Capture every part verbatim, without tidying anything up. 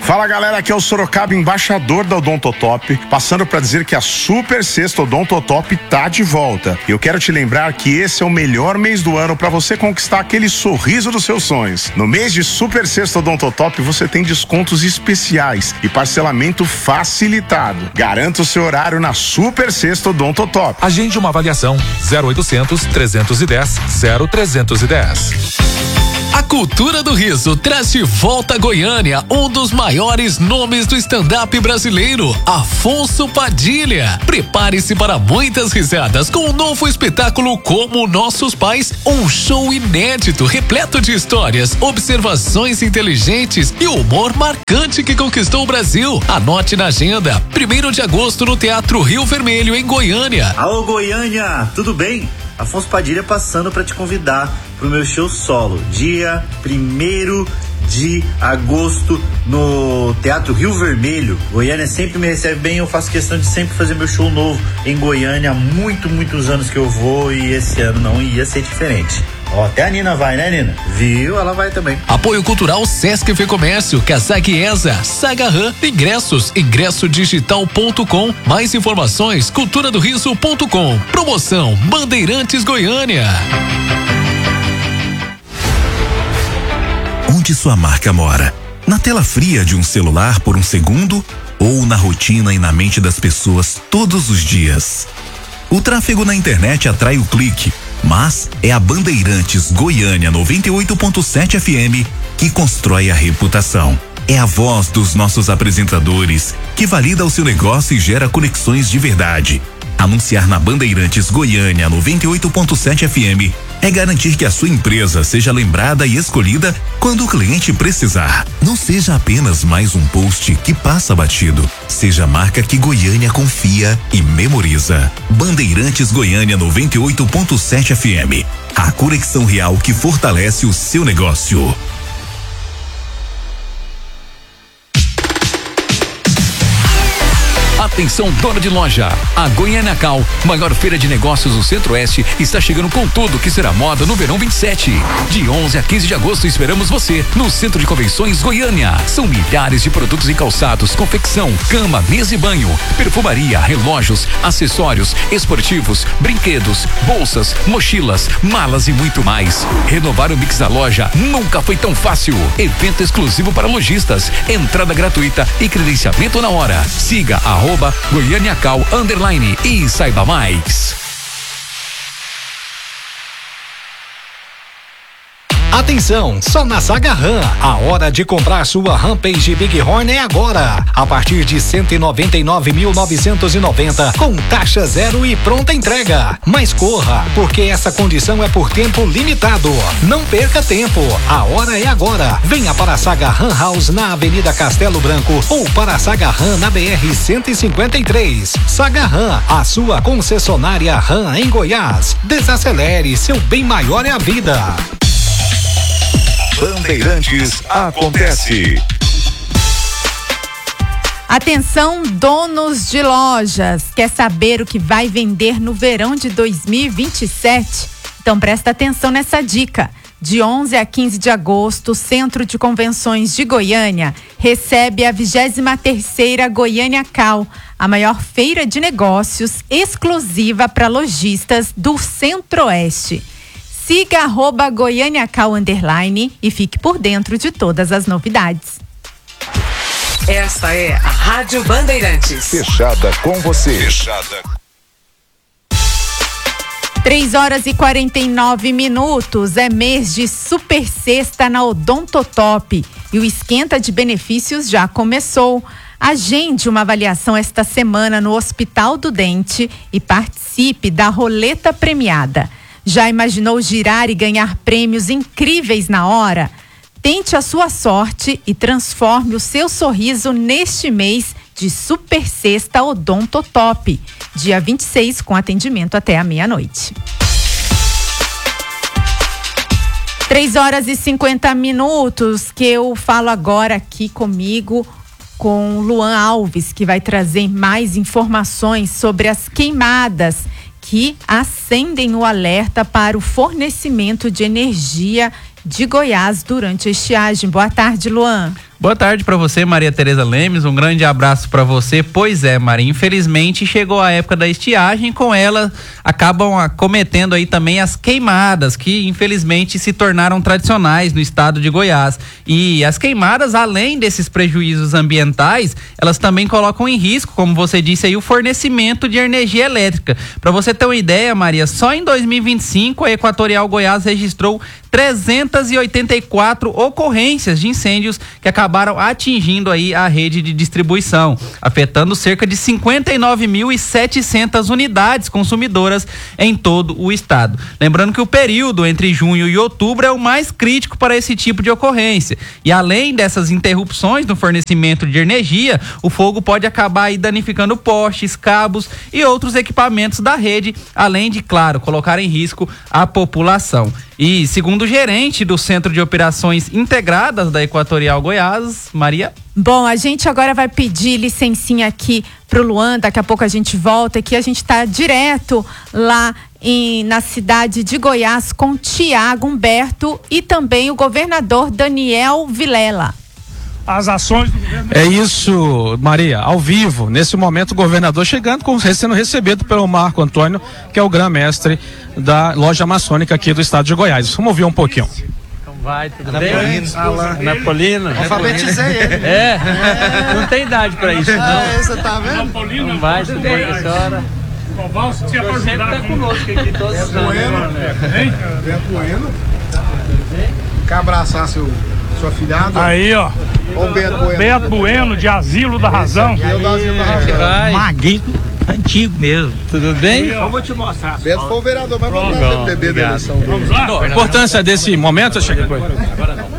Fala galera, aqui é o Sorocaba, embaixador da Odontotop, passando para dizer que a Super Sexta Odontotop tá de volta. Eu quero te lembrar que esse é o melhor mês do ano para você conquistar aquele sorriso dos seus sonhos. No mês de Super Sexta Odontotop você tem descontos especiais e parcelamento facilitado. Garanta o seu horário na Super Sexta Odontotop. Agende uma avaliação zero oitocentos, trezentos e dez, zero trezentos e dez. A Cultura do Riso traz de volta a Goiânia um dos maiores nomes do stand-up brasileiro, Afonso Padilha. Prepare-se para muitas risadas com um novo espetáculo Como Nossos Pais, um show inédito, repleto de histórias, observações inteligentes e humor marcante que conquistou o Brasil. Anote na agenda, primeiro de agosto no Teatro Rio Vermelho, em Goiânia. Alô Goiânia, tudo bem? Afonso Padilha passando para te convidar pro meu show solo, dia primeiro de agosto no Teatro Rio Vermelho. Goiânia sempre me recebe bem, eu faço questão de sempre fazer meu show novo em Goiânia. Há muito, muitos anos que eu vou e esse ano não ia ser diferente. Ó, até a Nina vai, né, Nina? Viu? Ela vai também. Apoio Cultural Sesc Fê Comércio, Casaque Eza, Sagarran, ingressos, ingresso digital ponto com. Mais informações, cultura do riso ponto com. Promoção Bandeirantes Goiânia. Onde sua marca mora? Na tela fria de um celular por um segundo ou na rotina e na mente das pessoas todos os dias? O tráfego na internet atrai o clique, mas é a Bandeirantes Goiânia noventa e oito ponto sete F M que constrói a reputação. É a voz dos nossos apresentadores que valida o seu negócio e gera conexões de verdade. Anunciar na Bandeirantes Goiânia noventa e oito ponto sete F M é garantir que a sua empresa seja lembrada e escolhida quando o cliente precisar. Não seja apenas mais um post que passa batido. Seja a marca que Goiânia confia e memoriza. Bandeirantes Goiânia noventa e oito ponto sete F M. A conexão real que fortalece o seu negócio. Atenção, dono de loja. A Goiânia Cal, maior feira de negócios do Centro-Oeste, está chegando com tudo que será moda no verão vinte e sete. De onze a quinze de agosto esperamos você no Centro de Convenções Goiânia. São milhares de produtos em calçados, confecção, cama, mesa e banho, perfumaria, relógios, acessórios, esportivos, brinquedos, bolsas, mochilas, malas e muito mais. Renovar o mix da loja nunca foi tão fácil. Evento exclusivo para lojistas, entrada gratuita e credenciamento na hora. Siga a Arroba Goiânia Cal underline e saiba mais. Atenção, só na Saga Ram, a hora de comprar sua Rampage Bighorn é agora. A partir de cento e noventa e nove mil novecentos e noventa, com taxa zero e pronta entrega. Mas corra, porque essa condição é por tempo limitado. Não perca tempo, a hora é agora. Venha para a Saga Ram House na Avenida Castelo Branco ou para a Saga Ram na B R cento e cinquenta e três. Saga Ram, a sua concessionária Ram em Goiás. Desacelere, seu bem maior é a vida. Bandeirantes acontece. Atenção, donos de lojas. Quer saber o que vai vender no verão de dois mil e vinte e sete? Então presta atenção nessa dica. De onze a quinze de agosto, o Centro de Convenções de Goiânia recebe a vigésima terceira Goiânia Cal, a maior feira de negócios exclusiva para lojistas do Centro-Oeste. Siga arroba Goiânia Cal underline e fique por dentro de todas as novidades. Esta é a Rádio Bandeirantes. Fechada com você. Fechada. três horas e quarenta e nove minutos. É mês de Super Sexta na Odontotop e o esquenta de benefícios já começou. Agende uma avaliação esta semana no Hospital do Dente e participe da roleta premiada. Já imaginou girar e ganhar prêmios incríveis na hora? Tente a sua sorte e transforme o seu sorriso neste mês de Super Sexta Odontotop. Dia vinte e seis, com atendimento até a meia-noite. três horas e cinquenta minutos, que eu falo agora aqui comigo com Luan Alves, que vai trazer mais informações sobre as queimadas que acendem o alerta para o fornecimento de energia de Goiás durante a estiagem. Boa tarde, Luan. Boa tarde para você, Maria Tereza Lemes, um grande abraço para você. Pois é, Maria, infelizmente chegou a época da estiagem, com ela acabam acometendo aí também as queimadas, que infelizmente se tornaram tradicionais no estado de Goiás. E as queimadas, além desses prejuízos ambientais, elas também colocam em risco, como você disse aí, o fornecimento de energia elétrica. Para você ter uma ideia, Maria, só em dois mil e vinte e cinco a Equatorial Goiás registrou trezentas e oitenta e quatro ocorrências de incêndios que acabaram atingindo aí a rede de distribuição, afetando cerca de cinquenta e nove mil e setecentas unidades consumidoras em todo o estado. Lembrando que o período entre junho e outubro é o mais crítico para esse tipo de ocorrência. E além dessas interrupções no fornecimento de energia, o fogo pode acabar aí danificando postes, cabos e outros equipamentos da rede, além de, claro, colocar em risco a população. E segundo o gerente do Centro de Operações Integradas da Equatorial Goiás, Maria. Bom, a gente agora vai pedir licencinha aqui pro Luan, daqui a pouco a gente volta aqui, a gente tá direto lá em, na cidade de Goiás com Tiago Humberto e também o governador Daniel Vilela. As ações do governo... É isso, Maria, ao vivo, nesse momento o governador chegando, com, sendo recebido pelo Marco Antônio, que é o grã-mestre da loja maçônica aqui do estado de Goiás. Vamos ouvir um pouquinho. Então vai, tudo Ana bem? Polina. Napolina. Alfabetizei ele. É, não tem idade pra isso, não. Ah, você tá vendo? Não vai, tudo bem, a senhora. Você sempre tá conosco aqui todos os anos. Hein? Beto Bueno. Quer abraçar seu... sua filhada. Aí, ó. Ó o Beto Bueno. Beto Bueno, de Asilo da Razão. Eu da Asilo da Razão. Maguito, antigo mesmo. Tudo bem? Eu vou te mostrar. Beto foi o vereador, mas vamos lá, B B da eleição dele. Vamos lá. A importância desse momento, chega depois. Agora não.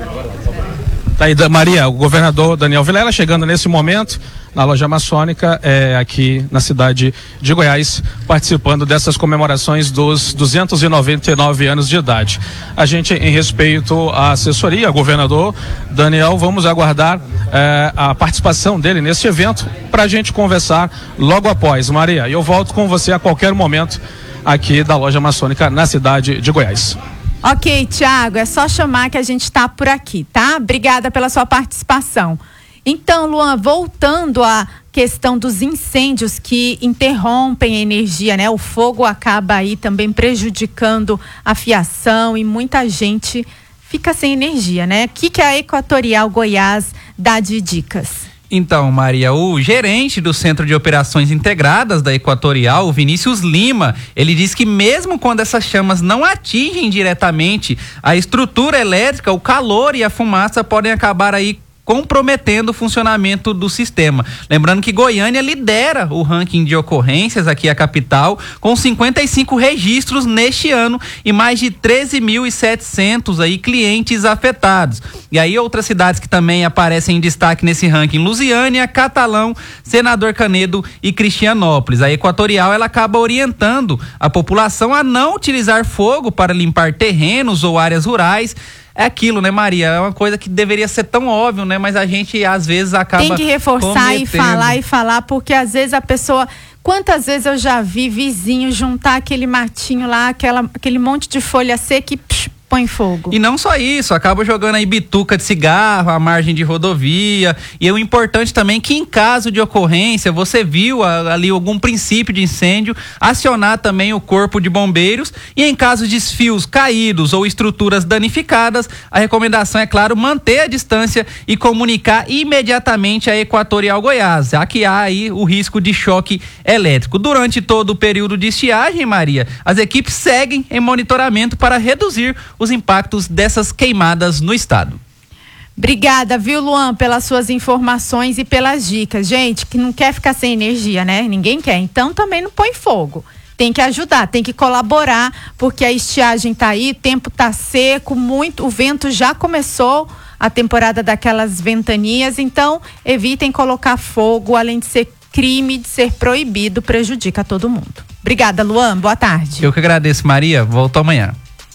Tá aí, Maria, o governador Daniel Vilela chegando nesse momento na loja maçônica, é, aqui na cidade de Goiás, participando dessas comemorações dos duzentos e noventa e nove anos de idade. A gente, em respeito à assessoria, governador Daniel, vamos aguardar é, a participação dele nesse evento para a gente conversar logo após. Maria, eu volto com você a qualquer momento aqui da loja maçônica na cidade de Goiás. Ok, Tiago, é só chamar que a gente está por aqui, tá? Obrigada pela sua participação. Então, Luan, voltando à questão dos incêndios que interrompem a energia, né? O fogo acaba aí também prejudicando a fiação e muita gente fica sem energia, né? O que, que a Equatorial Goiás dá de dicas? Então, Maria, o gerente do Centro de Operações Integradas da Equatorial, o Vinícius Lima, ele diz que mesmo quando essas chamas não atingem diretamente a estrutura elétrica, o calor e a fumaça podem acabar aí comprometendo o funcionamento do sistema. Lembrando que Goiânia lidera o ranking de ocorrências aqui a capital, com cinquenta e cinco registros neste ano e mais de treze mil e setecentos aí clientes afetados. E aí outras cidades que também aparecem em destaque nesse ranking: Lusiânia, Catalão, Senador Canedo e Cristianópolis. A Equatorial, ela acaba orientando a população a não utilizar fogo para limpar terrenos ou áreas rurais. É aquilo, né, Maria? É uma coisa que deveria ser tão óbvio, né? Mas a gente, às vezes, acaba Tem que reforçar cometendo. e falar e falar, porque às vezes a pessoa... Quantas vezes eu já vi vizinho juntar aquele matinho lá, aquela, aquele monte de folha seca e psh, põe fogo. E não só isso, acaba jogando aí bituca de cigarro à margem de rodovia. E o importante também é que, em caso de ocorrência, você viu ali algum princípio de incêndio, acionar também o corpo de bombeiros. E em caso de fios caídos ou estruturas danificadas, a recomendação é, claro, manter a distância e comunicar imediatamente a Equatorial Goiás, já que há aí o risco de choque elétrico. Durante todo o período de estiagem, Maria, as equipes seguem em monitoramento para reduzir os impactos dessas queimadas no estado. Obrigada, viu, Luan, pelas suas informações e pelas dicas. Gente, que não quer ficar sem energia, né? Ninguém quer. Então também não põe fogo. Tem que ajudar, tem que colaborar, porque a estiagem tá aí, o tempo tá seco, muito, o vento já começou, a temporada daquelas ventanias, então evitem colocar fogo, além de ser crime, de ser proibido, prejudica todo mundo. Obrigada, Luan, boa tarde. Eu que agradeço, Maria, volto amanhã.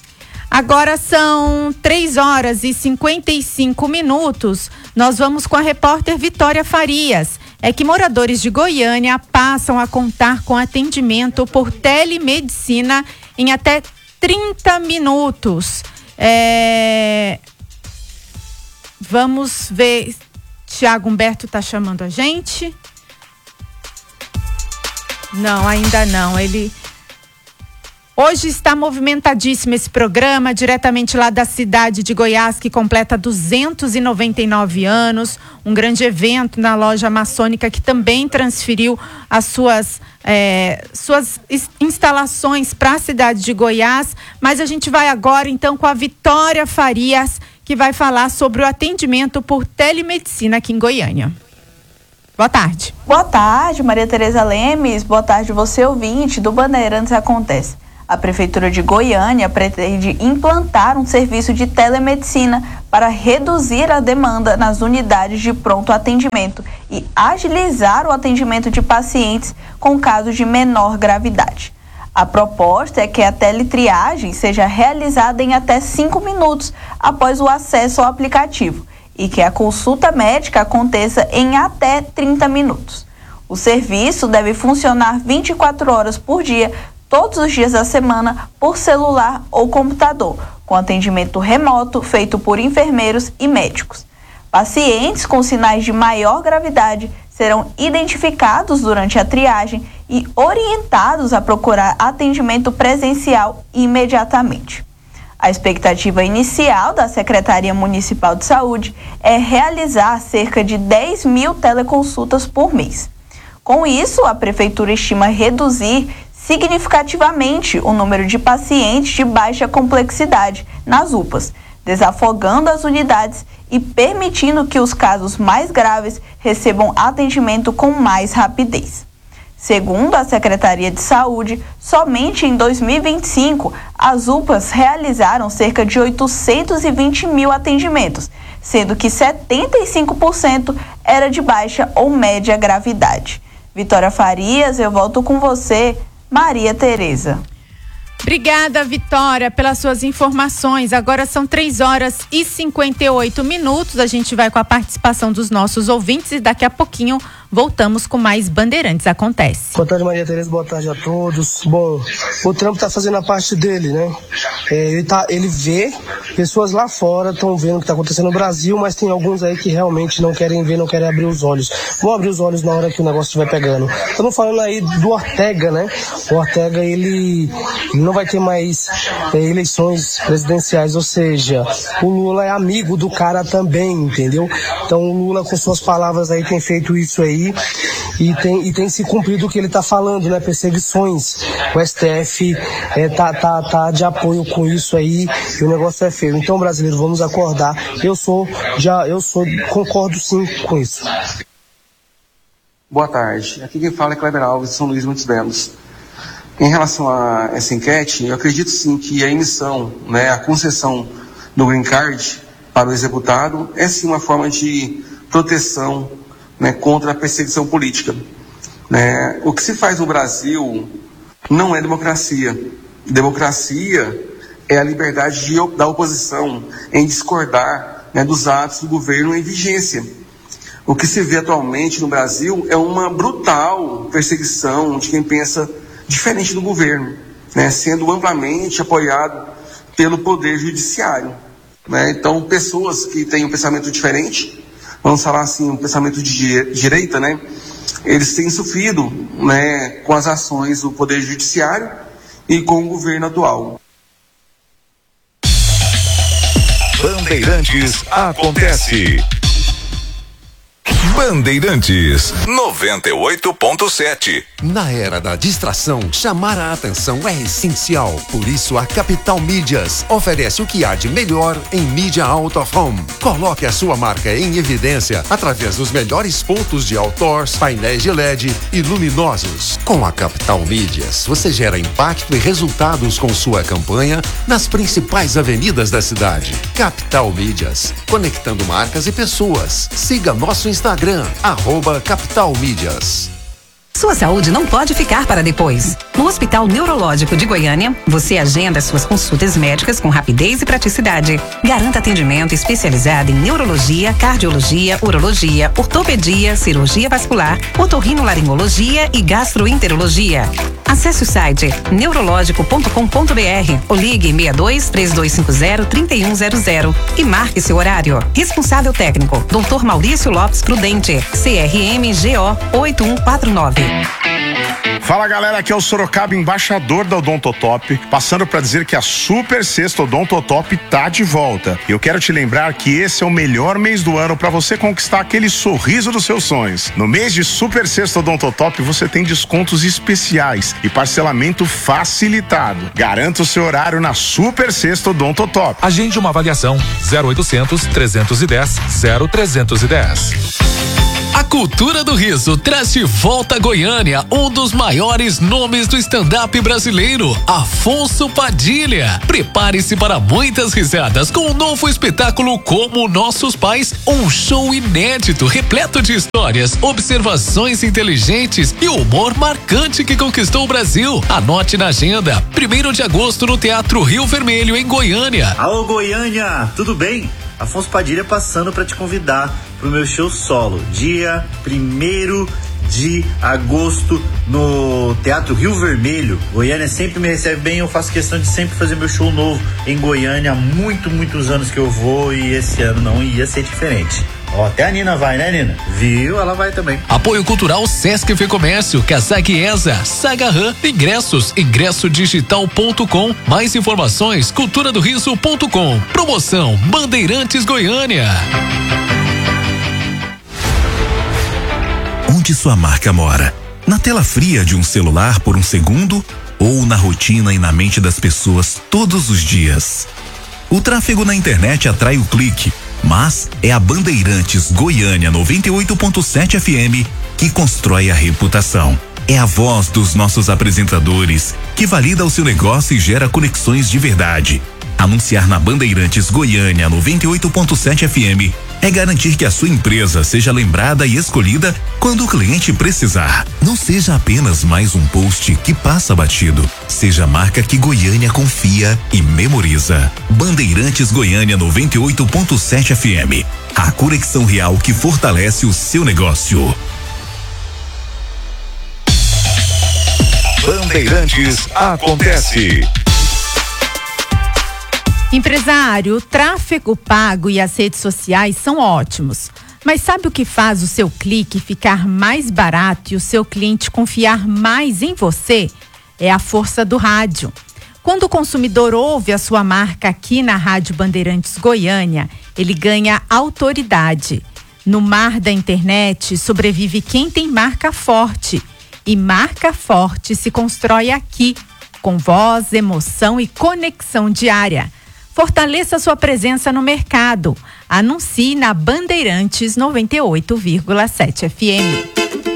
Agora são três horas e cinquenta e cinco minutos. Nós vamos com a repórter Vitória Farias. É que moradores de Goiânia passam a contar com atendimento por telemedicina em até trinta minutos. É... Vamos ver. Tiago Humberto tá chamando a gente. Não, ainda não. Ele... Hoje está movimentadíssimo esse programa, diretamente lá da cidade de Goiás, que completa duzentos e noventa e nove anos. Um grande evento na loja maçônica que também transferiu as suas, é, suas instalações para a cidade de Goiás. Mas a gente vai agora então com a Vitória Farias, que vai falar sobre o atendimento por telemedicina aqui em Goiânia. Boa tarde. Boa tarde, Maria Tereza Lemes. Boa tarde, você ouvinte do Bandeirantes Acontece. A Prefeitura de Goiânia pretende implantar um serviço de telemedicina para reduzir a demanda nas unidades de pronto atendimento e agilizar o atendimento de pacientes com casos de menor gravidade. A proposta é que a teletriagem seja realizada em até cinco minutos após o acesso ao aplicativo e que a consulta médica aconteça em até trinta minutos. O serviço deve funcionar vinte e quatro horas por dia, todos os dias da semana, por celular ou computador, com atendimento remoto feito por enfermeiros e médicos. Pacientes com sinais de maior gravidade serão identificados durante a triagem e orientados a procurar atendimento presencial imediatamente. A expectativa inicial da Secretaria Municipal de Saúde é realizar cerca de dez mil teleconsultas por mês. Com isso, a Prefeitura estima reduzir significativamente o número de pacientes de baixa complexidade nas U P As, desafogando as unidades e permitindo que os casos mais graves recebam atendimento com mais rapidez. Segundo a Secretaria de Saúde, somente em dois mil e vinte e cinco, as U P As realizaram cerca de oitocentos e vinte mil atendimentos, sendo que setenta e cinco por cento era de baixa ou média gravidade. Vitória Farias, eu volto com você, Maria Tereza. Obrigada, Vitória, pelas suas informações. Agora são três horas e cinquenta e oito minutos. A gente vai com a participação dos nossos ouvintes e daqui a pouquinho voltamos com mais Bandeirantes Acontece. Boa tarde, Maria Tereza. Boa tarde a todos. Bom, o Trump tá fazendo a parte dele, né? É, ele, tá, ele vê, pessoas lá fora estão vendo o que tá acontecendo no Brasil, mas tem alguns aí que realmente não querem ver, não querem abrir os olhos. Vão abrir os olhos na hora que o negócio estiver pegando. Estamos falando aí do Ortega, né? O Ortega, ele, ele não vai ter mais é, eleições presidenciais, ou seja, o Lula é amigo do cara também, entendeu? Então o Lula, com suas palavras aí, tem feito isso aí e tem, e tem se cumprido o que ele tá falando, né? Perseguições. O S T F é, tá, tá, tá de apoio com isso aí e o negócio é feio. Então, brasileiro, vamos acordar. Eu sou, já, eu sou, concordo sim com isso. Boa tarde. Aqui quem fala é Kleber Alves, de São Luís Muitos Belos. Em relação a essa enquete, eu acredito sim que a emissão, né, a concessão do Green Card para o executado é sim uma forma de proteção, né, contra a perseguição política. Né? O que se faz no Brasil não é democracia. Democracia é a liberdade de, da oposição em discordar, né, dos atos do governo em vigência. O que se vê atualmente no Brasil é uma brutal perseguição de quem pensa diferente do governo, né, sendo amplamente apoiado pelo Poder Judiciário. Né? Então, pessoas que têm um pensamento diferente, vamos falar assim, um pensamento de direita, né, eles têm sofrido, né, com as ações do Poder Judiciário e com o governo atual. Bandeirantes Acontece. Bandeirantes noventa e oito ponto sete. Na era da distração, chamar a atenção é essencial. Por isso, a Capital Mídias oferece o que há de melhor em mídia out of home. Coloque a sua marca em evidência através dos melhores pontos de outdoors, painéis de L E D e luminosos. Com a Capital Mídias, você gera impacto e resultados com sua campanha nas principais avenidas da cidade. Capital Mídias, conectando marcas e pessoas. Siga nosso Instagram, arroba Capital Mídias. Sua saúde não pode ficar para depois. No Hospital Neurológico de Goiânia, você agenda suas consultas médicas com rapidez e praticidade. Garanta atendimento especializado em neurologia, cardiologia, urologia, ortopedia, cirurgia vascular, otorrinolaringologia e gastroenterologia. Acesse o site neurológico ponto com ponto br ou ligue seis dois, três dois cinco zero, três um zero zero e marque seu horário. Responsável técnico, doutor Maurício Lopes Prudente, C R M G O oito um quatro nove. Fala galera, aqui é o Sorocaba, embaixador da Odontotop, passando para dizer que a Super Sexta Odontotop tá de volta. Eu quero te lembrar que esse é o melhor mês do ano para você conquistar aquele sorriso dos seus sonhos. No mês de Super Sexta Odontotop você tem descontos especiais e parcelamento facilitado. Garanta o seu horário na Super Sexta Odontotop. Agende uma avaliação zero oitocentos, trezentos e dez, zero trezentos e dez. A cultura do riso traz de volta a Goiânia um dos maiores nomes do stand-up brasileiro, Afonso Padilha. Prepare-se para muitas risadas com um novo espetáculo Como Nossos Pais, um show inédito, repleto de histórias, observações inteligentes e humor marcante que conquistou o Brasil. Anote na agenda, primeiro de agosto no Teatro Rio Vermelho, em Goiânia. Alô Goiânia, tudo bem? Afonso Padilha passando para te convidar pro meu show solo, dia primeiro de agosto no Teatro Rio Vermelho. Goiânia sempre me recebe bem, eu faço questão de sempre fazer meu show novo em Goiânia. Há muito, muitos anos que eu vou e esse ano não ia ser diferente. Ó, até a Nina vai, né, Nina? Viu? Ela vai também. Apoio Cultural Sesc Fecomércio, Kazak Eza, Sagarran, ingressos, ingresso digital ponto com. Mais informações, cultura do riso ponto com. Promoção Bandeirantes Goiânia. Onde sua marca mora? Na tela fria de um celular por um segundo ou na rotina e na mente das pessoas todos os dias? O tráfego na internet atrai o clique, mas é a Bandeirantes Goiânia noventa e oito ponto sete F M que constrói a reputação. É a voz dos nossos apresentadores que valida o seu negócio e gera conexões de verdade. Anunciar na Bandeirantes Goiânia noventa e oito ponto sete F M é garantir que a sua empresa seja lembrada e escolhida quando o cliente precisar. Não seja apenas mais um post que passa batido. Seja a marca que Goiânia confia e memoriza. Bandeirantes Goiânia noventa e oito ponto sete F M. A conexão real que fortalece o seu negócio. Bandeirantes acontece. Empresário, o tráfego pago e as redes sociais são ótimos. Mas sabe o que faz o seu clique ficar mais barato e o seu cliente confiar mais em você? É a força do rádio. Quando o consumidor ouve a sua marca aqui na Rádio Bandeirantes Goiânia, ele ganha autoridade. No mar da internet, sobrevive quem tem marca forte. E marca forte se constrói aqui, com voz, emoção e conexão diária. Fortaleça sua presença no mercado. Anuncie na Bandeirantes noventa e oito vírgula sete F M.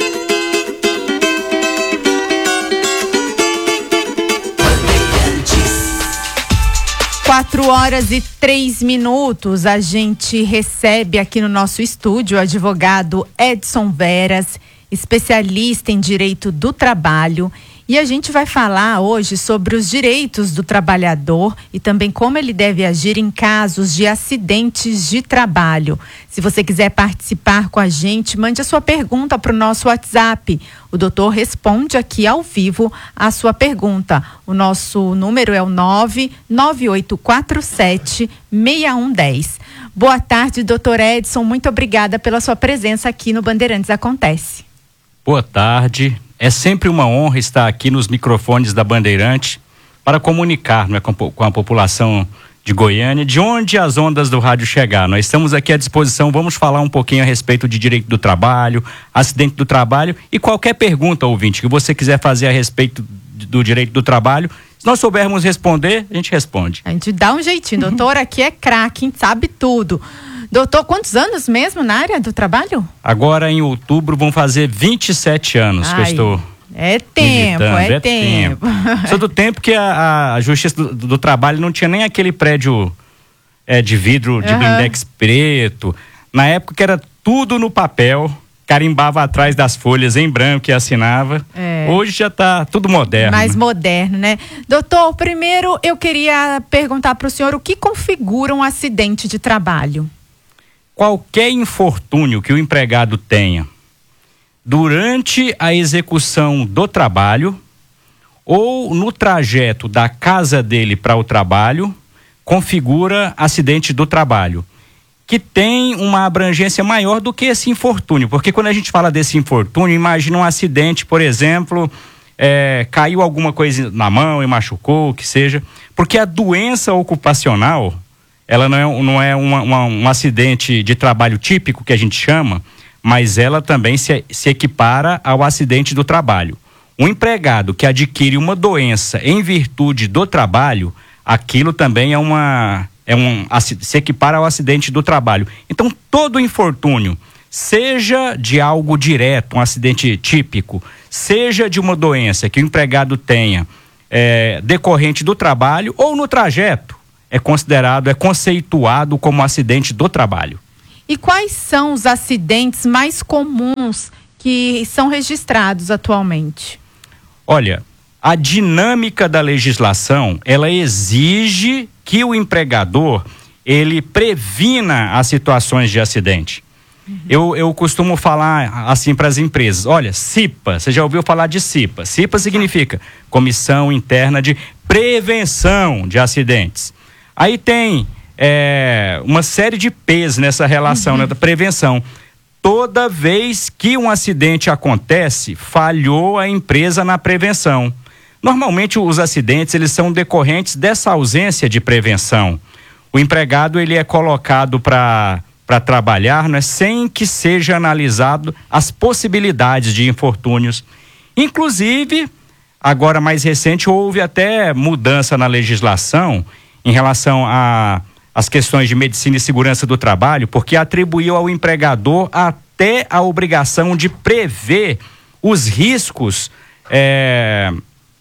Quatro horas e três minutos. A gente recebe aqui no nosso estúdio o advogado Edson Veras, especialista em direito do trabalho. E a gente vai falar hoje sobre os direitos do trabalhador e também como ele deve agir em casos de acidentes de trabalho. Se você quiser participar com a gente, mande a sua pergunta para o nosso WhatsApp. O doutor responde aqui ao vivo a sua pergunta. O nosso número é o nove nove oito quatro sete, seis um um zero. Boa tarde, doutor Edson. Muito obrigada pela sua presença aqui no Bandeirantes Acontece. Boa tarde. É sempre uma honra estar aqui nos microfones da Bandeirante para comunicar, né, com, com a população de Goiânia, de onde as ondas do rádio chegar. Nós estamos aqui à disposição, vamos falar um pouquinho a respeito de direito do trabalho, acidente do trabalho e qualquer pergunta, ouvinte, que você quiser fazer a respeito do direito do trabalho. Se nós soubermos responder, a gente responde. A gente dá um jeitinho. Doutor, aqui é craque, sabe tudo. Doutor, quantos anos mesmo na área do trabalho? Agora, em outubro, vão fazer vinte e sete anos. Ai, que eu estou É tempo, é, é tempo. tempo. Só do tempo que a, a Justiça do, do Trabalho não tinha nem aquele prédio é, de vidro, de uhum. blindex preto. Na época que era tudo no papel, carimbava atrás das folhas em branco e assinava. É. Hoje já está tudo moderno. Mais moderno, né? Doutor, primeiro eu queria perguntar para o senhor o que configura um acidente de trabalho? Qualquer infortúnio que o empregado tenha durante a execução do trabalho ou no trajeto da casa dele para o trabalho, configura acidente do trabalho, que tem uma abrangência maior do que esse infortúnio, porque quando a gente fala desse infortúnio, imagina um acidente, por exemplo, é, caiu alguma coisa na mão e machucou, o que seja, porque a doença ocupacional, ela não é, não é uma, uma, um acidente de trabalho típico que a gente chama, mas ela também se, se equipara ao acidente do trabalho. O empregado que adquire uma doença em virtude do trabalho, aquilo também é uma, é um, se equipara ao acidente do trabalho. Então, todo infortúnio, seja de algo direto, um acidente típico, seja de uma doença que o empregado tenha é, decorrente do trabalho ou no trajeto, é considerado, é conceituado como acidente do trabalho. E quais são os acidentes mais comuns que são registrados atualmente? Olha, a dinâmica da legislação, ela exige que o empregador, ele previna as situações de acidente. Uhum. Eu, eu costumo falar assim para as empresas, olha, CIPA, você já ouviu falar de CIPA? CIPA significa Comissão Interna de Prevenção de Acidentes. Aí tem é, uma série de P's nessa relação, uhum, né, da prevenção. Toda vez que um acidente acontece, falhou a empresa na prevenção. Normalmente os acidentes, eles são decorrentes dessa ausência de prevenção. O empregado, ele é colocado para para trabalhar, né, sem que seja analisado as possibilidades de infortúnios. Inclusive, agora mais recente, houve até mudança na legislação em relação a as questões de medicina e segurança do trabalho, porque atribuiu ao empregador até a obrigação de prever os riscos é,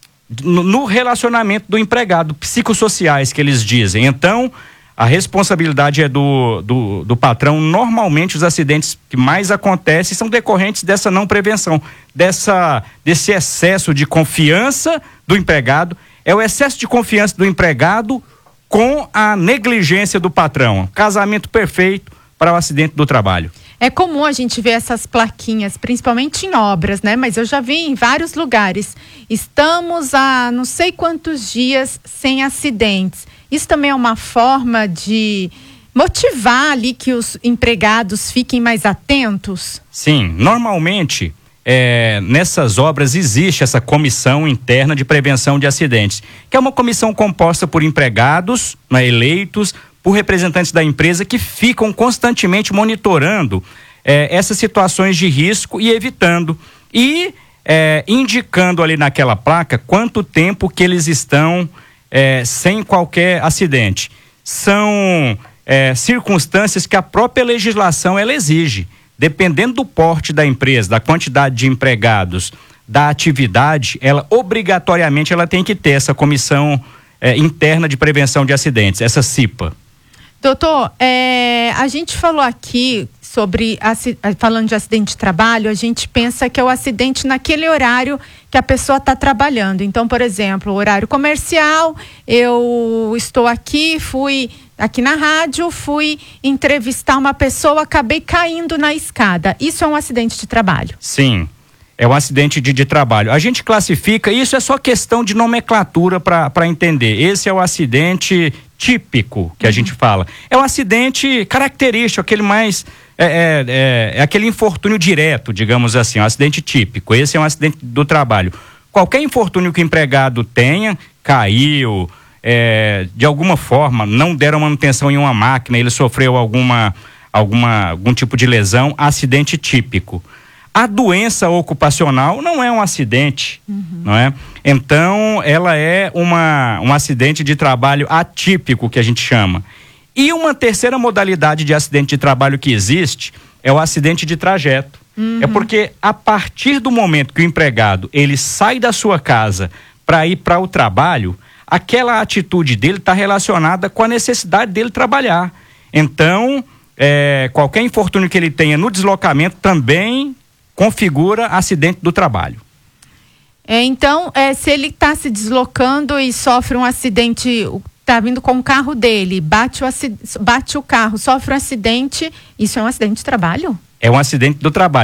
no relacionamento do empregado, psicossociais que eles dizem. Então, a responsabilidade é do, do, do patrão. Normalmente, os acidentes que mais acontecem são decorrentes dessa não prevenção, dessa, desse excesso de confiança do empregado. É o excesso de confiança do empregado com a negligência do patrão. Casamento perfeito para o acidente do trabalho. É comum a gente ver essas plaquinhas, principalmente em obras, né? Mas eu já vi em vários lugares. Estamos há não sei quantos dias sem acidentes. Isso também é uma forma de motivar ali que os empregados fiquem mais atentos? Sim, normalmente É, nessas obras existe essa comissão interna de prevenção de acidentes, que é uma comissão composta por empregados, né, eleitos, por representantes da empresa que ficam constantemente monitorando é, essas situações de risco e evitando e é, indicando ali naquela placa quanto tempo que eles estão é, sem qualquer acidente. São é, circunstâncias que a própria legislação ela exige. Dependendo do porte da empresa, da quantidade de empregados, da atividade, ela obrigatoriamente ela tem que ter essa comissão eh, interna de prevenção de acidentes, essa CIPA. Doutor, é, a gente falou aqui sobre, falando de acidente de trabalho, a gente pensa que é o acidente naquele horário que a pessoa está trabalhando. Então, por exemplo, horário comercial, eu estou aqui, fui aqui na rádio, fui entrevistar uma pessoa, acabei caindo na escada. Isso é um acidente de trabalho? Sim, é um acidente de, de trabalho. A gente classifica, isso é só questão de nomenclatura para entender. Esse é o acidente típico que a uhum. gente fala. É um acidente característico, aquele mais... É, é, é, é aquele infortúnio direto, digamos assim, um acidente típico. Esse é um acidente do trabalho. Qualquer infortúnio que o empregado tenha, caiu... É, de alguma forma não deram manutenção em uma máquina, ele sofreu alguma, alguma, algum tipo de lesão, acidente típico. A doença ocupacional não é um acidente, uhum. não é? Então, ela é uma, um acidente de trabalho atípico, que a gente chama. E uma terceira modalidade de acidente de trabalho que existe é o acidente de trajeto. Uhum. É porque a partir do momento que o empregado ele sai da sua casa para ir para o trabalho, aquela atitude dele está relacionada com a necessidade dele trabalhar. Então, é, qualquer infortúnio que ele tenha no deslocamento também configura acidente do trabalho. É, então, é, se ele está se deslocando e sofre um acidente, está vindo com o carro dele, bate o, bate o carro, sofre um acidente, isso é um acidente de trabalho? É um acidente do trabalho.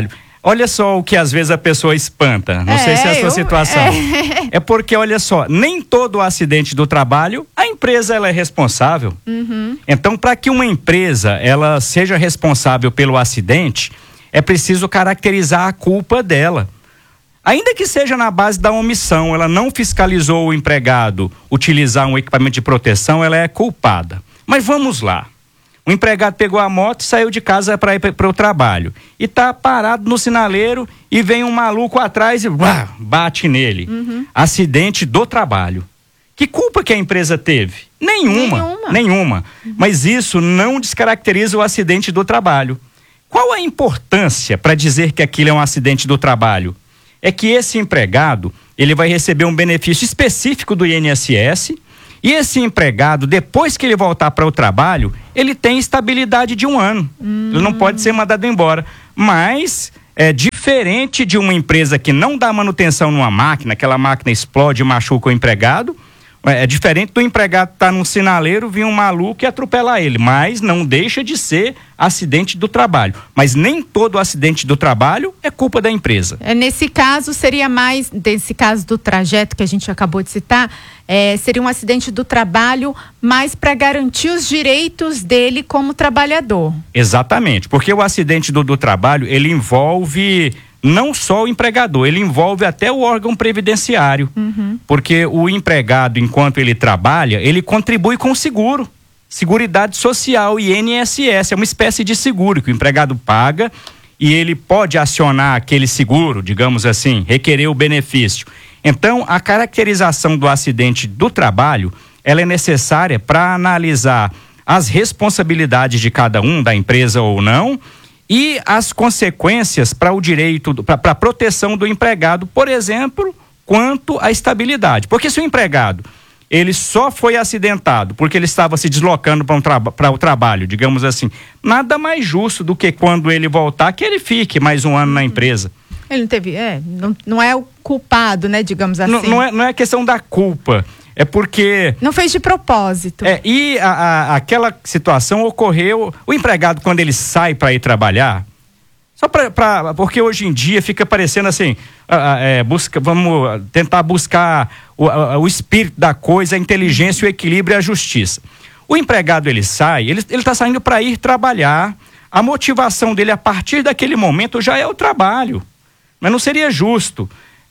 Olha só o que às vezes a pessoa espanta. Não É, sei se é a sua eu- situação. é. É porque, olha só, nem todo acidente do trabalho, a empresa ela é responsável. Uhum. Então, para que uma empresa ela seja responsável pelo acidente, é preciso caracterizar a culpa dela. Ainda que seja na base da omissão, ela não fiscalizou o empregado utilizar um equipamento de proteção, ela é culpada. Mas vamos lá. O empregado pegou a moto e saiu de casa para ir para o trabalho. E tá parado no sinaleiro e vem um maluco atrás e uá, bate nele. Uhum. Acidente do trabalho. Que culpa que a empresa teve? Nenhuma. Nenhuma. Nenhuma. Mas isso não descaracteriza o acidente do trabalho. Qual a importância para dizer que aquilo é um acidente do trabalho? É que esse empregado, ele vai receber um benefício específico do I N S S, e esse empregado, depois que ele voltar para o trabalho, ele tem estabilidade de um ano. Hum. Ele não pode ser mandado embora. Mas é diferente de uma empresa que não dá manutenção numa máquina, aquela máquina explode e machuca o empregado. É diferente do empregado estar tá num sinaleiro, vir um maluco e atropelar ele, mas não deixa de ser acidente do trabalho. Mas nem todo acidente do trabalho é culpa da empresa. É, nesse caso, seria mais, nesse caso do trajeto que a gente acabou de citar, é, seria um acidente do trabalho, mais para garantir os direitos dele como trabalhador. Exatamente, porque o acidente do, do trabalho, ele envolve não só o empregador, ele envolve até o órgão previdenciário. Uhum. Porque o empregado, enquanto ele trabalha, ele contribui com o seguro. Seguridade Social, I N S S, é uma espécie de seguro que o empregado paga e ele pode acionar aquele seguro, digamos assim, requerer o benefício. Então, a caracterização do acidente do trabalho, ela é necessária para analisar as responsabilidades de cada um, da empresa ou não, e as consequências para o direito, para a proteção do empregado, por exemplo, quanto à estabilidade. Porque se o empregado, ele só foi acidentado porque ele estava se deslocando para um traba, para o trabalho, digamos assim, nada mais justo do que quando ele voltar, que ele fique mais um ano na empresa. Ele não teve, é, não, não é o culpado, né, digamos assim. Não, não, é, não é questão da culpa. É porque... Não fez de propósito. É, e a, a, aquela situação ocorreu... O empregado, quando ele sai para ir trabalhar... Só pra, pra, porque hoje em dia fica parecendo assim... É, busca, vamos tentar buscar o, a, o espírito da coisa, a inteligência, o equilíbrio e a justiça. O empregado, ele sai... Ele está saindo para ir trabalhar. A motivação dele, a partir daquele momento, já é o trabalho. Mas não seria justo...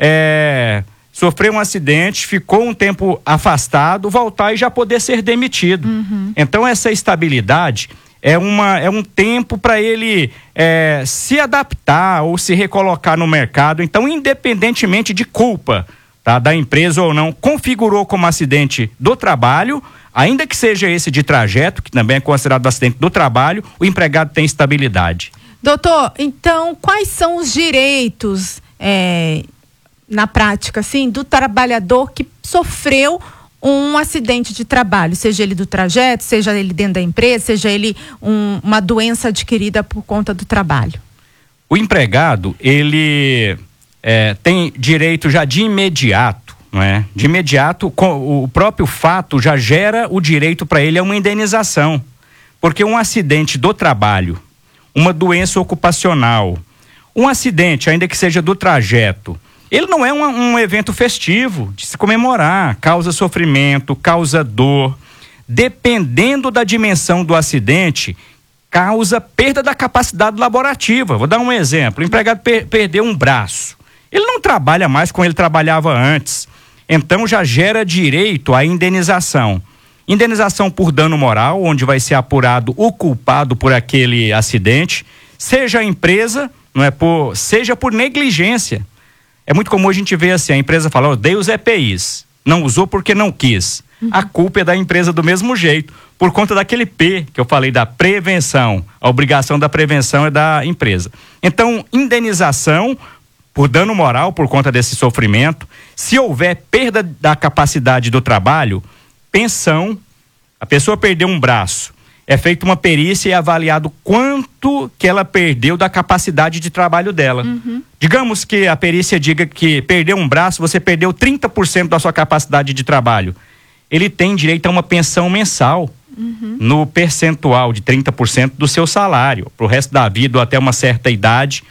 É... sofreu um acidente, ficou um tempo afastado, voltar e já poder ser demitido. Uhum. Então, essa estabilidade é, uma, é um tempo para ele é, se adaptar ou se recolocar no mercado. Então, independentemente de culpa, tá, da empresa ou não, configurou como acidente do trabalho, ainda que seja esse de trajeto, que também é considerado acidente do trabalho, o empregado tem estabilidade. Doutor, então, quais são os direitos... É... na prática, assim, do trabalhador que sofreu um acidente de trabalho, seja ele do trajeto, seja ele dentro da empresa, seja ele um, uma doença adquirida por conta do trabalho? O empregado, ele é, tem direito já de imediato, não é? De imediato, com, o próprio fato já gera o direito para ele a uma indenização, porque um acidente do trabalho, uma doença ocupacional, um acidente, ainda que seja do trajeto, ele não é um, um evento festivo de se comemorar, causa sofrimento, causa dor. Dependendo da dimensão do acidente, causa perda da capacidade laborativa. Vou dar um exemplo: o empregado per- perdeu um braço. Ele não trabalha mais como ele trabalhava antes. Então já gera direito à indenização. Indenização por dano moral, onde vai ser apurado o culpado por aquele acidente, seja a empresa, não é por, seja por negligência. É muito comum a gente ver assim, a empresa fala, oh, dei os E P Is, não usou porque não quis. Uhum. A culpa é da empresa do mesmo jeito, por conta daquele P que eu falei, da prevenção. A obrigação da prevenção é da empresa. Então, indenização por dano moral, por conta desse sofrimento. Se houver perda da capacidade do trabalho, pensão. A pessoa perdeu um braço, é feita uma perícia e é avaliado quanto que ela perdeu da capacidade de trabalho dela. Uhum. Digamos que a perícia diga que perdeu um braço, você perdeu trinta por cento da sua capacidade de trabalho. Ele tem direito a uma pensão mensal, uhum, no percentual de trinta por cento do seu salário, para o resto da vida ou até uma certa idade.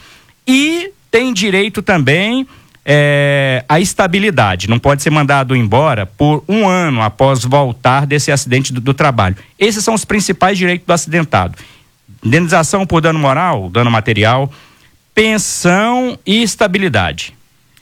E tem direito também é, à estabilidade. Não pode ser mandado embora por um ano após voltar desse acidente do, do trabalho. Esses são os principais direitos do acidentado. Indenização por dano moral, dano material, pensão e estabilidade.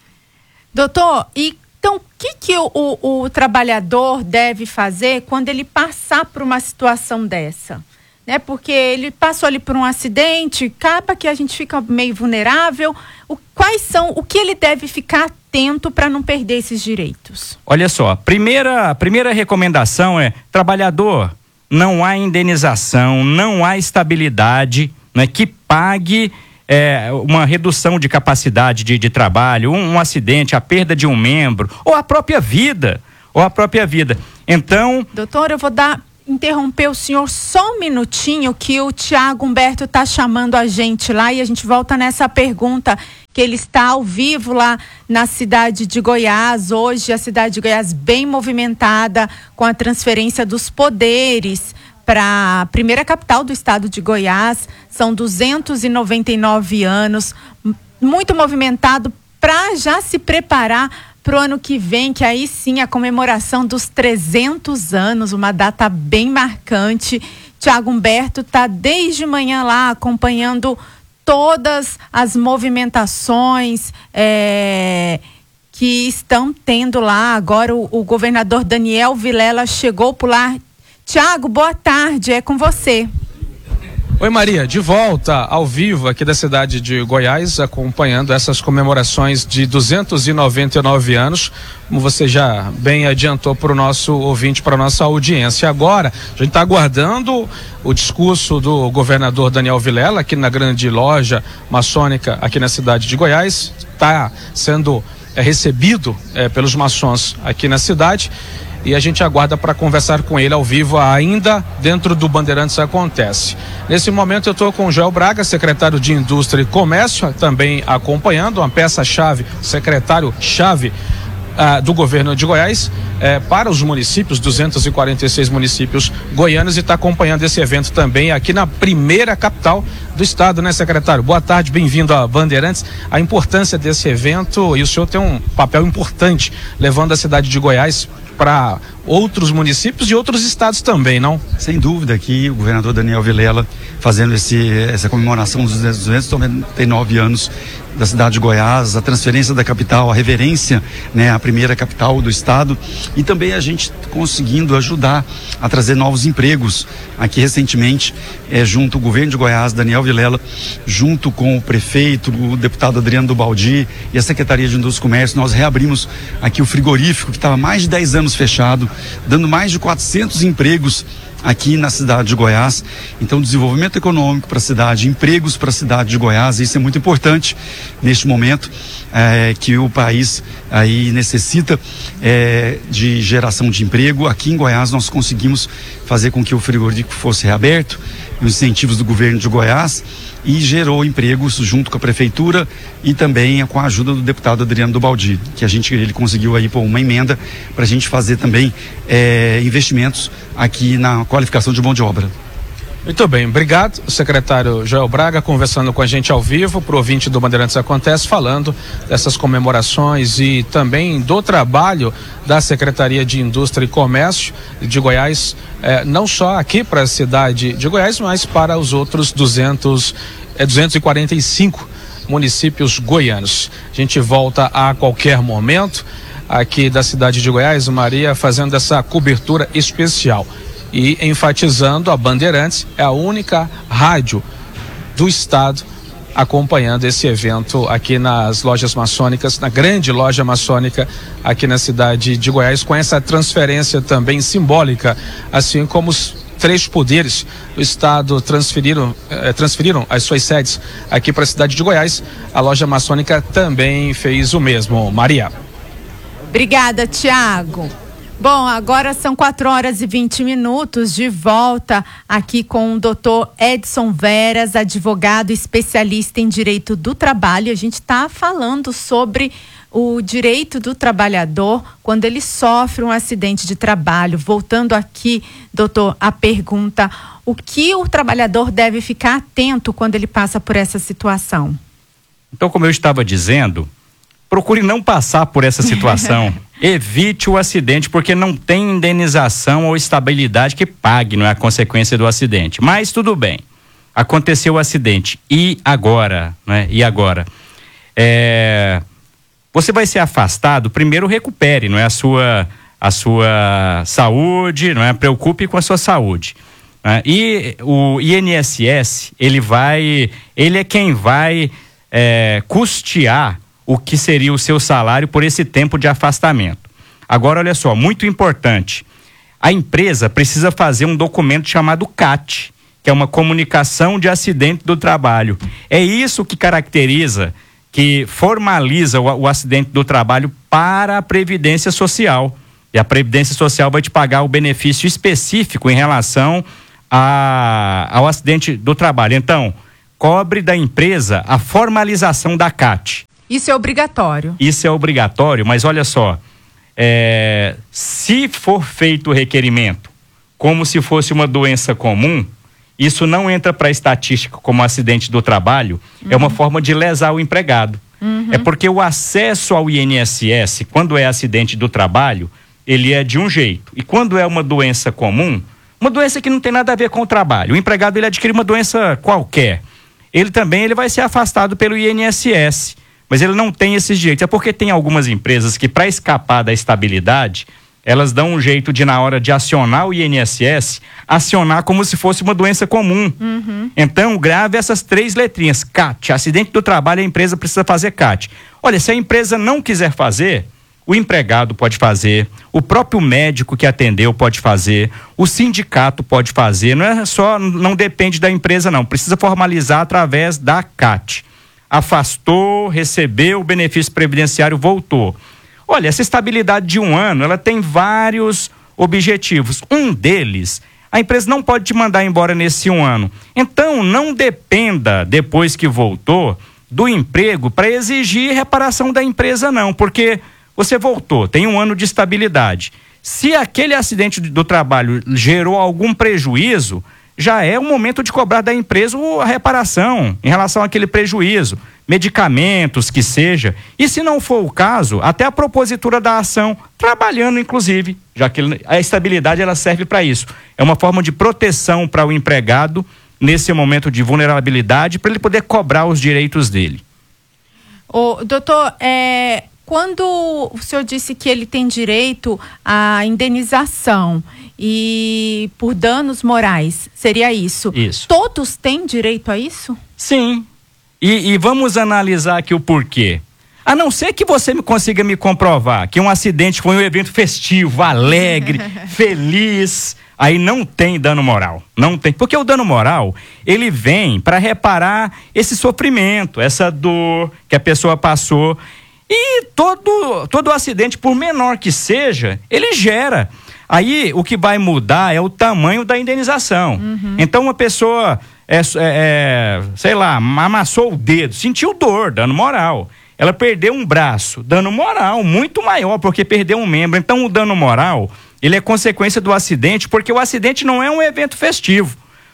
Doutor, e então o que, que o, o, o trabalhador deve fazer quando ele passar por uma situação dessa? Né? Porque ele passou ali por um acidente, acaba que a gente fica meio vulnerável. O, quais são, o que ele deve ficar atento para não perder esses direitos? Olha só, primeira, primeira recomendação é, trabalhador, não há indenização, não há estabilidade, né, que pague é, uma redução de capacidade de, de trabalho, um, um acidente, a perda de um membro, ou a própria vida, ou a própria vida. Então... Doutor, eu vou dar, interromper o senhor só um minutinho, que o Tiago Humberto está chamando a gente lá e a gente volta nessa pergunta, que ele está ao vivo lá na cidade de Goiás. Hoje a cidade de Goiás bem movimentada com a transferência dos poderes para a primeira capital do estado de Goiás. São duzentos e noventa e nove anos, muito movimentado para já se preparar para o ano que vem, que aí sim a comemoração dos trezentos anos, uma data bem marcante. Tiago Humberto está desde manhã lá acompanhando todas as movimentações é, que estão tendo lá. Agora o, o governador Daniel Vilela chegou por lá. Tiago, boa tarde, é com você. Oi Maria, de volta ao vivo aqui da cidade de Goiás, acompanhando essas comemorações de duzentos e noventa e nove anos, como você já bem adiantou para o nosso ouvinte, para a nossa audiência. Agora, a gente está aguardando o discurso do governador Daniel Vilela aqui na grande loja maçônica aqui na cidade de Goiás. Está sendo é, recebido é, pelos maçons aqui na cidade. E a gente aguarda para conversar com ele ao vivo, ainda dentro do Bandeirantes Acontece. Nesse momento eu estou com o Joel Braga, secretário de Indústria e Comércio, também acompanhando uma peça-chave, secretário-chave ah, do governo de Goiás, eh, para os municípios, duzentos e quarenta e seis municípios goianos, e está acompanhando esse evento também aqui na primeira capital do estado, né, secretário? Boa tarde, bem-vindo a Bandeirantes. A importância desse evento, e o senhor tem um papel importante levando a cidade de Goiás para outros municípios e outros estados também, não? Sem dúvida, aqui o governador Daniel Vilela fazendo esse, essa comemoração dos duzentos e noventa e nove anos da cidade de Goiás, a transferência da capital, a reverência, né, à primeira capital do estado, e também a gente conseguindo ajudar a trazer novos empregos. Aqui recentemente, é, junto ao governo de Goiás, Daniel Vilela, junto com o prefeito, o deputado Adriano do Baldi e a Secretaria de Indústria e Comércio, nós reabrimos aqui o frigorífico que estava há mais de dez anos fechado, dando mais de quatrocentos empregos aqui na cidade de Goiás. Então, desenvolvimento econômico para a cidade, empregos para a cidade de Goiás, isso é muito importante neste momento é, que o país aí necessita é, de geração de emprego. Aqui em Goiás nós conseguimos fazer com que o frigorífico fosse reaberto, os incentivos do governo de Goiás, e gerou empregos junto com a prefeitura e também com a ajuda do deputado Adriano do Baldi, que a gente, ele conseguiu aí pôr uma emenda para a gente fazer também é, investimentos aqui na qualificação de mão de obra. Muito bem, obrigado, secretário Joel Braga, conversando com a gente ao vivo, pro ouvinte do Bandeirantes Acontece, falando dessas comemorações e também do trabalho da Secretaria de Indústria e Comércio de Goiás, eh, não só aqui para a cidade de Goiás, mas para os outros duzentos, eh, duzentos e quarenta e cinco municípios goianos. A gente volta a qualquer momento aqui da cidade de Goiás, Maria, fazendo essa cobertura especial. E enfatizando, a Bandeirantes é a única rádio do estado acompanhando esse evento aqui nas lojas maçônicas, na grande loja maçônica aqui na cidade de Goiás, com essa transferência também simbólica, assim como os três poderes do estado transferiram, eh, transferiram as suas sedes aqui para a cidade de Goiás. A loja maçônica também fez o mesmo. Maria. Obrigada, Tiago. Bom, agora são quatro horas e vinte minutos, de volta aqui com o doutor Edson Veras, advogado especialista em direito do trabalho. A gente está falando sobre o direito do trabalhador quando ele sofre um acidente de trabalho. Voltando aqui, doutor, a pergunta: o que o trabalhador deve ficar atento quando ele passa por essa situação? Então, como eu estava dizendo, procure não passar por essa situação. Evite o acidente, porque não tem indenização ou estabilidade que pague, não é a consequência do acidente. Mas tudo bem, aconteceu o acidente. E agora, né? E agora? É... Você vai ser afastado, primeiro recupere, não é a sua, a sua saúde, não é? Preocupe com a sua saúde. Né? E o I N S S, ele vai, ele é quem vai é, custear o que seria o seu salário por esse tempo de afastamento. Agora, olha só, muito importante, a empresa precisa fazer um documento chamado C A T, que é uma comunicação de acidente do trabalho. É isso que caracteriza, que formaliza o, o acidente do trabalho para a Previdência Social. E a Previdência Social vai te pagar o benefício específico em relação a, ao acidente do trabalho. Então, cobre da empresa a formalização da C A T. Isso é obrigatório. Isso é obrigatório, mas olha só, é, se for feito o requerimento como se fosse uma doença comum, isso não entra para a estatística como acidente do trabalho, uhum. É uma forma de lesar o empregado. Uhum. É porque o acesso ao I N S S, quando é acidente do trabalho, ele é de um jeito. E quando é uma doença comum, uma doença que não tem nada a ver com o trabalho, o empregado ele adquire uma doença qualquer, ele também ele vai ser afastado pelo I N S S, mas ele não tem esses direitos. É porque tem algumas empresas que, para escapar da estabilidade, elas dão um jeito de, na hora de acionar o I N S S, acionar como se fosse uma doença comum. Uhum. Então, grave essas três letrinhas, C A T, acidente do trabalho, a empresa precisa fazer C A T. Olha, se a empresa não quiser fazer, o empregado pode fazer, o próprio médico que atendeu pode fazer, o sindicato pode fazer, não é só, não depende da empresa não, precisa formalizar através da C A T. Afastou, recebeu o benefício previdenciário, voltou. Olha, essa estabilidade de um ano, ela tem vários objetivos. Um deles, a empresa não pode te mandar embora nesse um ano. Então, não dependa, depois que voltou, do emprego para exigir reparação da empresa, não. Porque você voltou, tem um ano de estabilidade. Se aquele acidente do trabalho gerou algum prejuízo, já é o momento de cobrar da empresa a reparação em relação àquele prejuízo, medicamentos que seja, e se não for o caso, até a propositura da ação, trabalhando inclusive, já que a estabilidade ela serve para isso. É uma forma de proteção para o empregado nesse momento de vulnerabilidade, para ele poder cobrar os direitos dele. Ô, doutor, é, quando o senhor disse que ele tem direito à indenização e por danos morais, seria isso? Isso. Todos têm direito a isso? Sim. E, e vamos analisar aqui o porquê. A não ser que você me consiga me comprovar que um acidente foi um evento festivo, alegre, feliz, aí não tem dano moral. Não tem. Porque o dano moral, ele vem para reparar esse sofrimento, essa dor que a pessoa passou. E todo, todo acidente, por menor que seja, ele gera. Aí o que vai mudar é o tamanho da indenização. Uhum. Então uma pessoa, é, é, é, sei lá, amassou o dedo, sentiu dor, dano moral. Ela perdeu um braço, dano moral muito maior, porque perdeu um membro. Então o dano moral, ele é consequência do acidente, porque o acidente não é um evento festivo.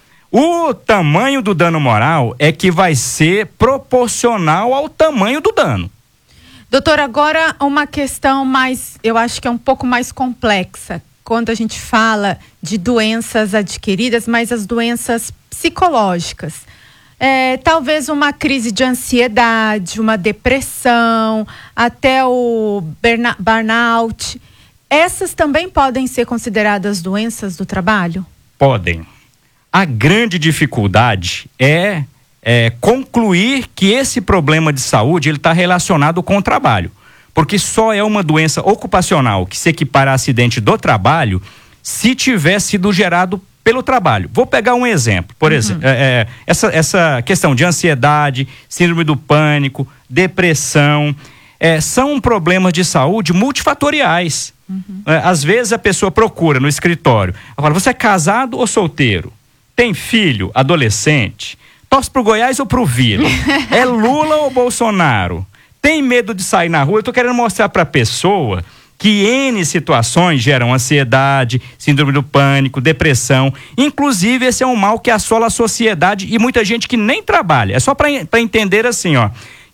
O tamanho do dano moral é que vai ser proporcional ao tamanho do dano. Doutor, agora uma questão mais, eu acho que é um pouco mais complexa, quando a gente fala de doenças adquiridas, mas as doenças psicológicas. É, talvez uma crise de ansiedade, uma depressão, até o burnout. Essas também podem ser consideradas doenças do trabalho? Podem. A grande dificuldade é, é concluir que esse problema de saúde ele está relacionado com o trabalho. Porque só é uma doença ocupacional que se equipara a acidente do trabalho se tiver sido gerado pelo trabalho. Vou pegar um exemplo. Por uhum. exemplo, é, é, essa, essa questão de ansiedade, síndrome do pânico, depressão, é, são problemas de saúde multifatoriais. Uhum. É, às vezes a pessoa procura no escritório, ela fala, você é casado ou solteiro? Tem filho, adolescente? Torce pro Goiás ou pro Vila? É Lula ou Bolsonaro? Tem medo de sair na rua? Eu tô querendo mostrar para a pessoa que N situações geram ansiedade, síndrome do pânico, depressão. Inclusive, esse é um mal que assola a sociedade e muita gente que nem trabalha. É só para entender assim, ó, que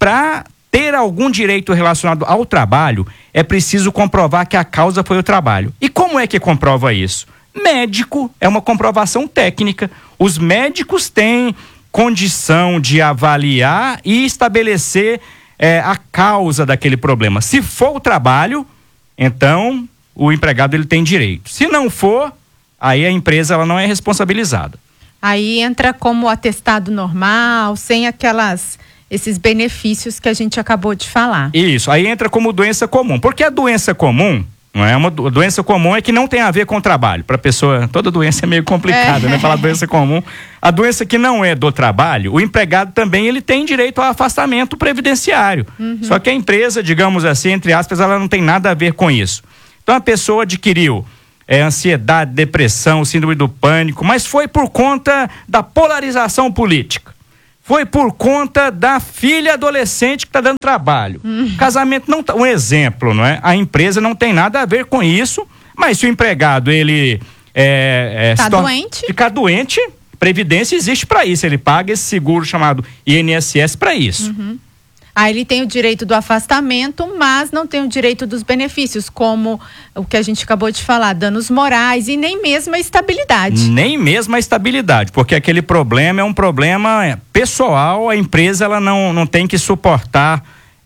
para ter algum direito relacionado ao trabalho, é preciso comprovar que a causa foi o trabalho. E como é que comprova isso? Médico é uma comprovação técnica. Os médicos têm condição de avaliar e estabelecer é, a causa daquele problema. Se for o trabalho, então o empregado ele tem direito. Se não for, aí a empresa ela não é responsabilizada. Aí entra como atestado normal, sem aquelas esses benefícios que a gente acabou de falar. Isso, aí entra como doença comum. Porque a doença comum, não é uma do, doença comum é que não tem a ver com o trabalho. Para pessoa, toda doença é meio complicada, é. né? Falar doença comum. A doença que não é do trabalho, o empregado também ele tem direito ao afastamento previdenciário. Uhum. Só que a empresa, digamos assim, entre aspas, ela não tem nada a ver com isso. Então a pessoa adquiriu é, ansiedade, depressão, síndrome do pânico, mas foi por conta da polarização política. Foi por conta da filha adolescente que está dando trabalho. Hum. Casamento não tá, um exemplo, não é? A empresa não tem nada a ver com isso, mas se o empregado ele é, é, tá doente, ficar doente, previdência existe para isso. Ele paga esse seguro chamado I N S S para isso. Uhum. Aí ele tem o direito do afastamento, mas não tem o direito dos benefícios, como o que a gente acabou de falar, danos morais e nem mesmo a estabilidade. Nem mesmo a estabilidade, porque aquele problema é um problema pessoal, a empresa ela não, não tem que suportar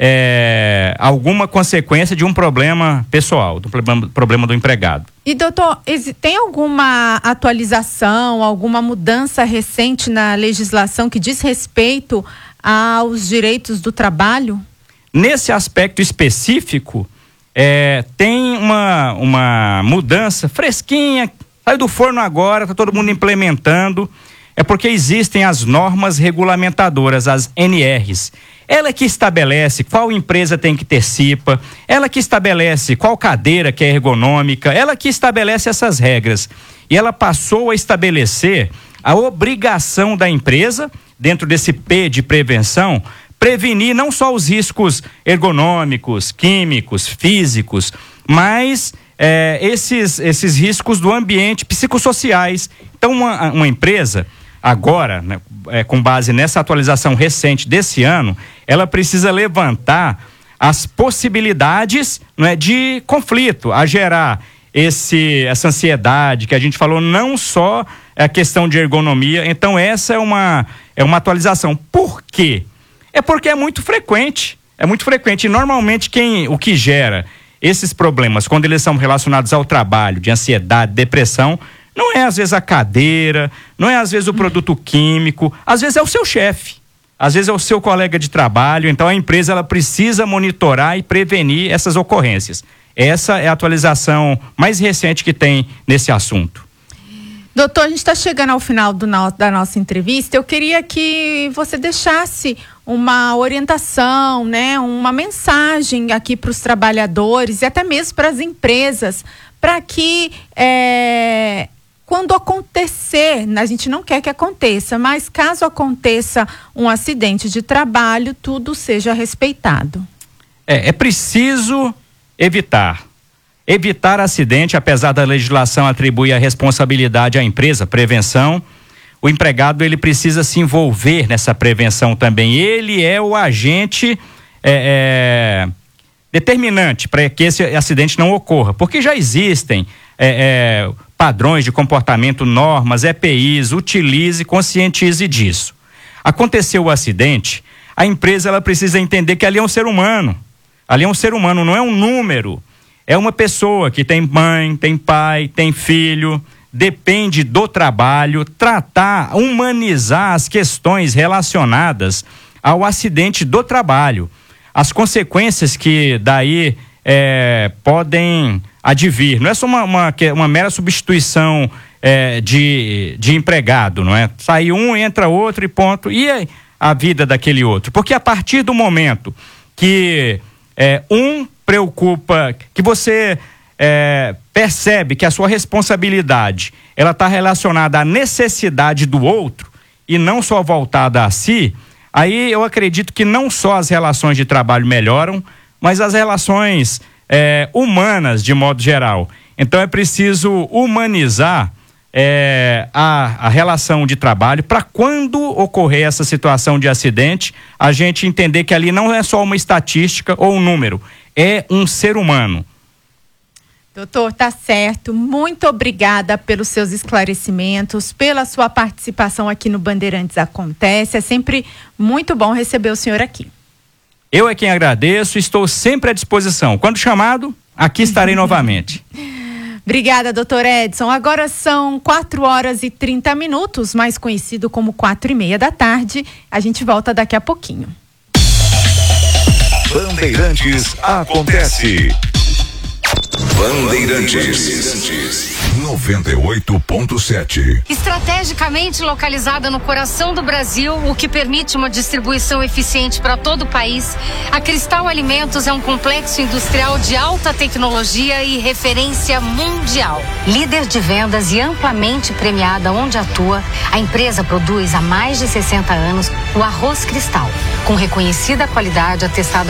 é, alguma consequência de um problema pessoal, do problema, problema do empregado. E doutor, tem alguma atualização, alguma mudança recente na legislação que diz respeito aos direitos do trabalho? Nesse aspecto específico, é, tem uma, uma mudança fresquinha, saiu do forno agora, está todo mundo implementando, é porque existem as normas regulamentadoras, as N Rs. Ela que estabelece qual empresa tem que ter C I P A, ela que estabelece qual cadeira que é ergonômica, ela que estabelece essas regras. E ela passou a estabelecer a obrigação da empresa, dentro desse P de prevenção, prevenir não só os riscos ergonômicos, químicos, físicos, mas é, esses, esses riscos do ambiente, psicossociais. Então, uma, uma empresa, agora, né, é, com base nessa atualização recente desse ano, ela precisa levantar as possibilidades, né, de conflito, a gerar esse, essa ansiedade que a gente falou, não só a questão de ergonomia. Então essa é uma, é uma atualização. Por quê? É porque é muito frequente, é muito frequente e normalmente quem, o que gera esses problemas, quando eles são relacionados ao trabalho, de ansiedade, depressão, não é às vezes a cadeira, não é às vezes o produto químico, às vezes é o seu chefe, às vezes é o seu colega de trabalho. Então a empresa ela precisa monitorar e prevenir essas ocorrências. Essa é a atualização mais recente que tem nesse assunto. Doutor, a gente está chegando ao final do no, da nossa entrevista. Eu queria que você deixasse uma orientação, né, uma mensagem aqui para os trabalhadores e até mesmo para as empresas, para que é, quando acontecer, a gente não quer que aconteça, mas caso aconteça um acidente de trabalho, tudo seja respeitado. É, é preciso evitar. Evitar acidente, apesar da legislação atribuir a responsabilidade à empresa, prevenção, o empregado ele precisa se envolver nessa prevenção também. Ele é o agente é, é, determinante para que esse acidente não ocorra, porque já existem é, é, padrões de comportamento, normas, E P Is, utilize e conscientize disso. Aconteceu o acidente, a empresa ela precisa entender que ali é um ser humano, ali é um ser humano, não é um número. É uma pessoa que tem mãe, tem pai, tem filho, depende do trabalho, tratar, humanizar as questões relacionadas ao acidente do trabalho. As consequências que daí é, podem advir. Não é só uma, uma, uma mera substituição é, de, de empregado, não é? Sai um, entra outro e ponto. E a, a vida daquele outro? Porque a partir do momento que é, um preocupa, que você é, percebe que a sua responsabilidade ela está relacionada à necessidade do outro e não só voltada a si, aí eu acredito que não só as relações de trabalho melhoram, mas as relações é, humanas de modo geral. Então é preciso humanizar é, a, a relação de trabalho, para quando ocorrer essa situação de acidente, a gente entender que ali não é só uma estatística ou um número, é um ser humano. Doutor, tá certo. Muito obrigada pelos seus esclarecimentos, pela sua participação aqui no Bandeirantes Acontece. É sempre muito bom receber o senhor aqui. Eu é quem agradeço, estou sempre à disposição. Quando chamado, aqui estarei novamente. Obrigada, doutor Edson. Agora são quatro horas e trinta minutos, mais conhecido como quatro e meia da tarde. A gente volta daqui a pouquinho. Bandeirantes Acontece. Bandeirantes noventa e oito ponto sete. Estrategicamente localizada no coração do Brasil, o que permite uma distribuição eficiente para todo o país, a Cristal Alimentos é um complexo industrial de alta tecnologia e referência mundial. Líder de vendas e amplamente premiada onde atua, a empresa produz há mais de sessenta anos o arroz Cristal, com reconhecida qualidade atestada